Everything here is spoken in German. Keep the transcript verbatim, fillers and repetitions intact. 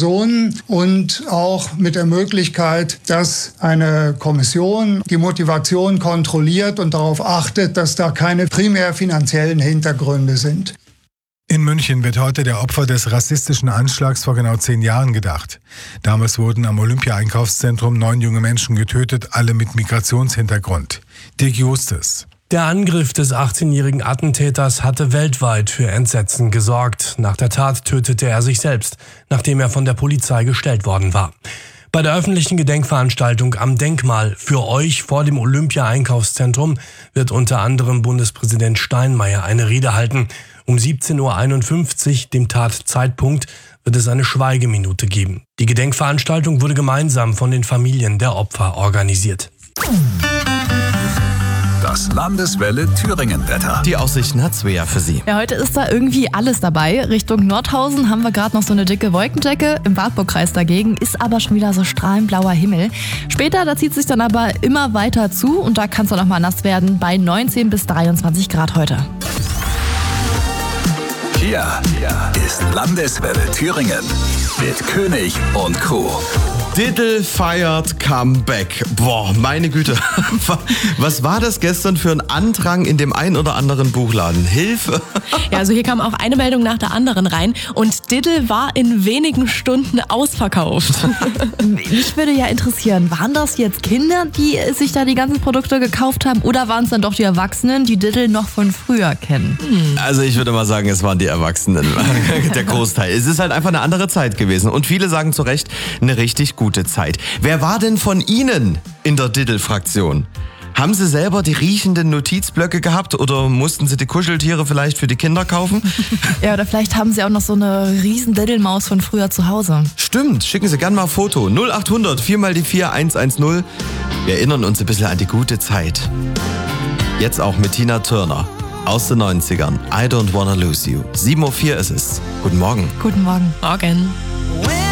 Personen und auch mit der Möglichkeit, dass eine Kommission die Motivation kontrolliert und darauf achtet, dass da keine primär finanziellen Hintergründe sind. In München wird heute der Opfer des rassistischen Anschlags vor genau zehn Jahren gedacht. Damals wurden am Olympia-Einkaufszentrum neun junge Menschen getötet, alle mit Migrationshintergrund. Dirk Justus. Der Angriff des achtzehnjährigen Attentäters hatte weltweit für Entsetzen gesorgt. Nach der Tat tötete er sich selbst, nachdem er von der Polizei gestellt worden war. Bei der öffentlichen Gedenkveranstaltung am Denkmal für euch vor dem Olympia-Einkaufszentrum wird unter anderem Bundespräsident Steinmeier eine Rede halten. Um siebzehn Uhr einundfünfzig, dem Tatzeitpunkt, wird es eine Schweigeminute geben. Die Gedenkveranstaltung wurde gemeinsam von den Familien der Opfer organisiert. Das Landeswelle Thüringen-Wetter. Die Aussichten hat Svea für Sie. Ja, heute ist da irgendwie alles dabei. Richtung Nordhausen haben wir gerade noch so eine dicke Wolkendecke. Im Wartburgkreis dagegen ist aber schon wieder so strahlend blauer Himmel. Später, da zieht sich dann aber immer weiter zu und da kann es dann auch mal nass werden bei neunzehn bis dreiundzwanzig Grad heute. Hier ist Landeswelle Thüringen mit König und Co. Diddle feiert Comeback. Boah, meine Güte. Was war das gestern für ein Andrang in dem ein oder anderen Buchladen? Hilfe! Ja, also hier kam auch eine Meldung nach der anderen rein und Diddle war in wenigen Stunden ausverkauft. Mich würde ja interessieren, waren das jetzt Kinder, die sich da die ganzen Produkte gekauft haben oder waren es dann doch die Erwachsenen, die Diddle noch von früher kennen? Also ich würde mal sagen, es waren die Erwachsenen, der Großteil. Es ist halt einfach eine andere Zeit gewesen und viele sagen zu Recht, eine richtig gute Gute Zeit. Wer war denn von Ihnen in der Diddle-Fraktion? Haben Sie selber die riechenden Notizblöcke gehabt oder mussten Sie die Kuscheltiere vielleicht für die Kinder kaufen? Ja, oder vielleicht haben Sie auch noch so eine riesen Diddle-Maus von früher zu Hause. Stimmt, schicken Sie gerne mal ein Foto. null acht hundert vier mal die vier eins eins null. Wir erinnern uns ein bisschen an die gute Zeit. Jetzt auch mit Tina Turner aus den neunzigern. I don't wanna lose you. sieben Uhr vier ist es. Guten Morgen. Guten Morgen. Morgen.